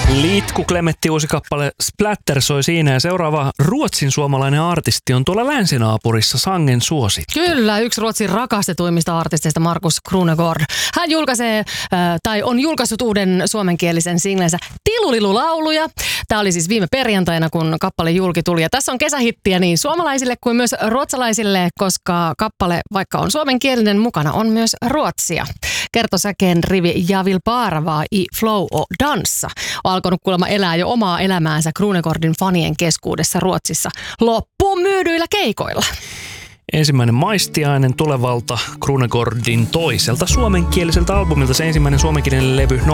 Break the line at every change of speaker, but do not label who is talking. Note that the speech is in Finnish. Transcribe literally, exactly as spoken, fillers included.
Litku Klemetti uusi kappale Splatter soi siinä ja seuraava ruotsin suomalainen artisti on tuolla länsinaapurissa sangen suosittu.
Kyllä, yksi Ruotsin rakastetuimmista artisteista Markus Krunegård. Hän julkaisee, äh, tai on julkaissut uuden suomenkielisen singlensä Tilulilulauluja. Tämä oli siis viime perjantaina, kun kappale julki tuli. Ja tässä on kesähittiä niin suomalaisille kuin myös ruotsalaisille, koska kappale, vaikka on suomenkielinen, mukana on myös ruotsia. Kertosäkeen rivi Jag vill bara vara i flow och dansa on alkanut kuulemma elää jo omaa elämäänsä Krunegårdin fanien keskuudessa Ruotsissa loppuun myydyillä keikoilla.
Ensimmäinen maistiainen tulevalta Krunegårdin toiselta suomenkieliseltä albumilta. Se ensimmäinen suomenkielinen levy